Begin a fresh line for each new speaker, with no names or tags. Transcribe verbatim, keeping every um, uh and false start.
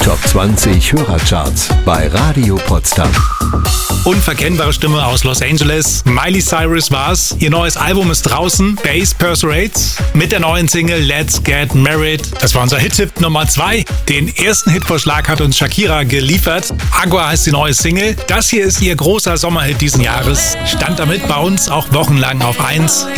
Top zwanzig Hörercharts bei Radio Potsdam.
Unverkennbare Stimme aus Los Angeles. Miley Cyrus war's. Ihr neues Album ist draußen, Bass Persuades, mit der neuen Single Let's Get Married. Das war unser Hit-Tipp Nummer zwei. Den ersten Hitvorschlag hat uns Shakira geliefert. Agua heißt die neue Single. Das hier ist ihr großer Sommerhit diesen Jahres. Stand damit bei uns auch wochenlang auf eins.